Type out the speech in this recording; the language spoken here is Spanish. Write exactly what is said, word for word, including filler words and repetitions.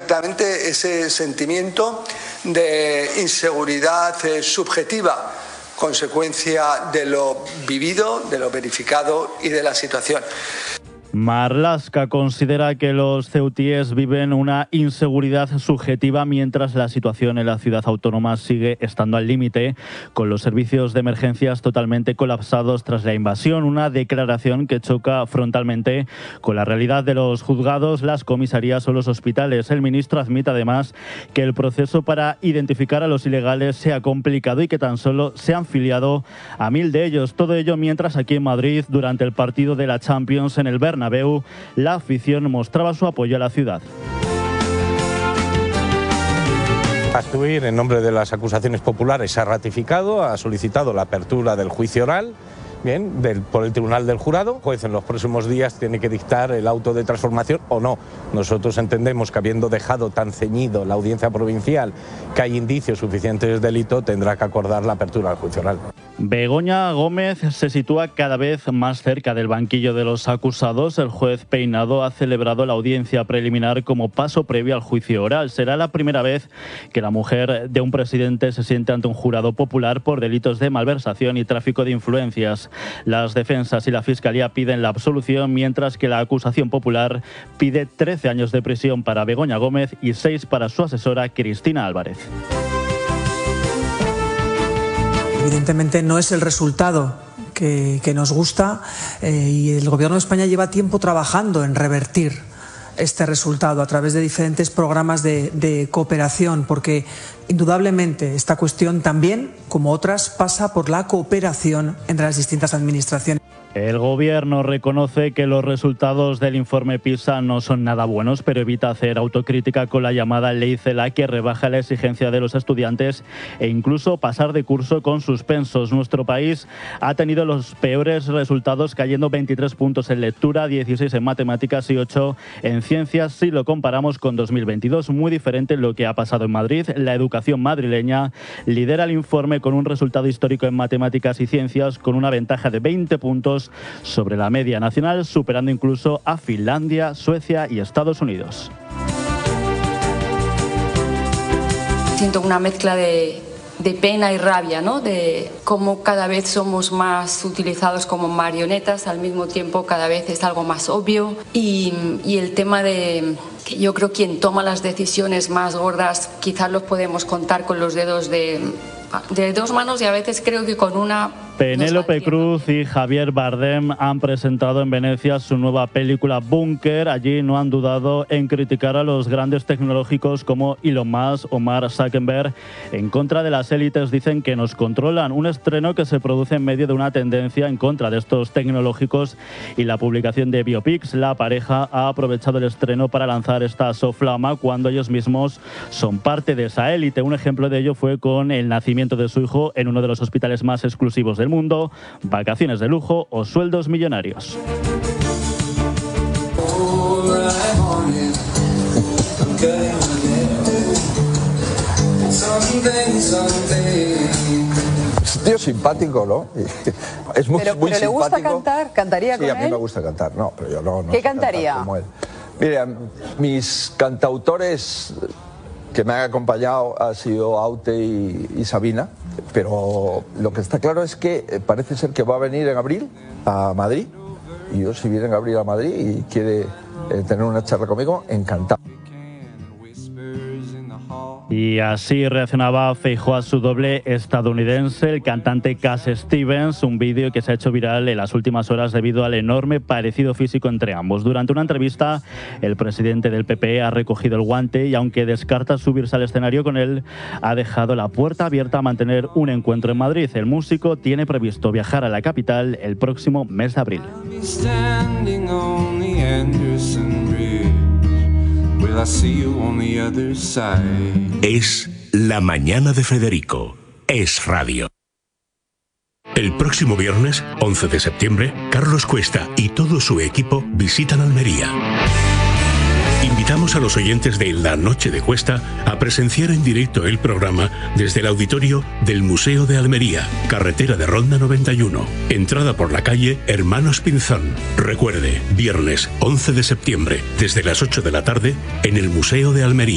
efectivamente ese sentimiento de inseguridad eh, subjetiva, consecuencia de lo vivido, de lo verificado y de la situación. Marlaska considera que los ceutíes viven una inseguridad subjetiva mientras la situación en la ciudad autónoma sigue estando al límite, con los servicios de emergencias totalmente colapsados tras la invasión. Una declaración que choca frontalmente con la realidad de los juzgados, las comisarías o los hospitales. El ministro admite además que el proceso para identificar a los ilegales sea complicado y que tan solo se han filiado a mil de ellos. Todo ello mientras aquí en Madrid, durante el partido de la Champions en el Bernabéu, la afición mostraba su apoyo a la ciudad. Astuir, en nombre de las acusaciones populares, ha ratificado, ha solicitado la apertura del juicio oral, bien, del, por el Tribunal del Jurado. El juez en los próximos días tiene que dictar el auto de transformación o no. Nosotros entendemos que, habiendo dejado tan ceñido la audiencia provincial que hay indicios suficientes de delito, tendrá que acordar la apertura del juicio oral. Begoña Gómez se sitúa cada vez más cerca del banquillo de los acusados. El juez Peinado ha celebrado la audiencia preliminar como paso previo al juicio oral. Será la primera vez que la mujer de un presidente se siente ante un jurado popular por delitos de malversación y tráfico de influencias. Las defensas y la fiscalía piden la absolución, mientras que la acusación popular pide trece años de prisión para Begoña Gómez y seis para su asesora Cristina Álvarez. Evidentemente no es el resultado que, que nos gusta eh, y el Gobierno de España lleva tiempo trabajando en revertir este resultado a través de diferentes programas de, de cooperación, porque indudablemente esta cuestión también, como otras, pasa por la cooperación entre las distintas administraciones. El Gobierno reconoce que los resultados del informe PISA no son nada buenos, pero evita hacer autocrítica con la llamada Ley CELA, que rebaja la exigencia de los estudiantes e incluso pasar de curso con suspensos. Nuestro país ha tenido los peores resultados, cayendo veintitrés puntos en lectura, dieciséis en matemáticas y ocho en ciencias, si lo comparamos con dos mil veintidós. Muy diferente lo que ha pasado en Madrid. La educación madrileña lidera el informe con un resultado histórico en matemáticas y ciencias, con una ventaja de veinte puntos sobre la media nacional, superando incluso a Finlandia, Suecia y Estados Unidos. Siento una mezcla de, de pena y rabia, ¿no? De cómo cada vez somos más utilizados como marionetas, al mismo tiempo cada vez es algo más obvio. Y, y el tema de que yo creo quien toma las decisiones más gordas quizás los podemos contar con los dedos de, de dos manos, y a veces creo que con una... Penélope Cruz y Javier Bardem han presentado en Venecia su nueva película Búnker. Allí no han dudado en criticar a los grandes tecnológicos como Elon Musk o Mark Zuckerberg. En contra de las élites, dicen que nos controlan. Un estreno que se produce en medio de una tendencia en contra de estos tecnológicos y la publicación de biopics. La pareja ha aprovechado el estreno para lanzar esta soflama cuando ellos mismos son parte de esa élite. Un ejemplo de ello fue con el nacimiento de su hijo en uno de los hospitales más exclusivos del mundo, vacaciones de lujo o sueldos millonarios. Es un tío simpático, ¿no? Es muy, pero, muy pero le gusta simpático. cantar, ¿cantaría sí, con él? Sí, a mí me gusta cantar, no, pero yo no, no ¿Qué sé cantaría? Como él. Mira, mis cantautores que me han acompañado ha sido Aute y, y Sabina, pero lo que está claro es que parece ser que va a venir en abril a Madrid, y yo, si viene en abril a Madrid y quiere eh, tener una charla conmigo, encantado. Y así reaccionaba Feijóo a su doble estadounidense, el cantante Cass Stevens, un vídeo que se ha hecho viral en las últimas horas debido al enorme parecido físico entre ambos. Durante una entrevista, el presidente del P P ha recogido el guante y, aunque descarta subirse al escenario con él, ha dejado la puerta abierta a mantener un encuentro en Madrid. El músico tiene previsto viajar a la capital el próximo mes de abril. Es La Mañana de Federico. Es radio. El próximo viernes, once de septiembre, Carlos Cuesta y todo su equipo visitan Almería. Invitamos a los oyentes de La Noche de Cuesta a presenciar en directo el programa desde el auditorio del Museo de Almería, carretera de Ronda noventa y uno, entrada por la calle Hermanos Pinzón. Recuerde, viernes once de septiembre, desde las ocho de la tarde, en el Museo de Almería.